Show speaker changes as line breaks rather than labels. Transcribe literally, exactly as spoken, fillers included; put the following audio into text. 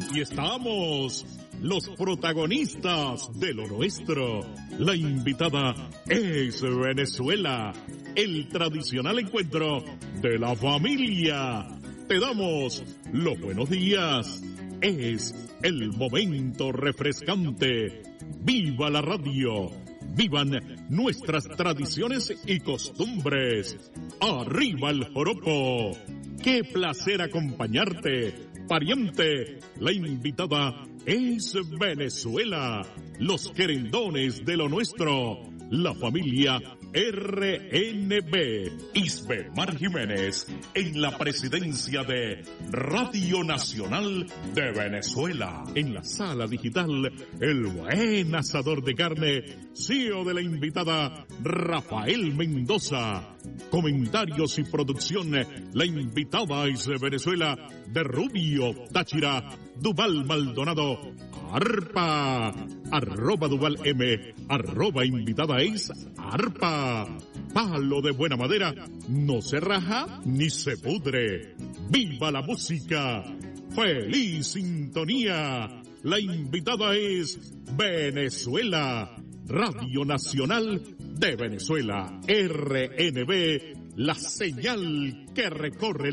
Aquí estamos, los protagonistas de lo nuestro. La invitada es Venezuela, el tradicional encuentro de la familia. Te damos los buenos días. Es el momento refrescante. ¡Viva la radio! ¡Vivan nuestras tradiciones y costumbres! ¡Arriba el joropo! ¡Qué placer acompañarte! Pariente, la invitada es Venezuela, los querendones de lo nuestro, la familia R N B. Isbemar Jiménez, en la presidencia de Radio Nacional de Venezuela. En la sala digital, el buen asador de carne, C E O de la invitada Rafael Mendoza. Comentarios y producción, la invitada es de Venezuela, de Rubio, Táchira, Duval Maldonado, Arpa, arroba Duval M, arroba invitada es Arpa. Palo de buena madera, no se raja ni se pudre. ¡Viva la música! ¡Feliz sintonía! La invitada es Venezuela, Radio Nacional de Venezuela, R N B, la señal que recorre la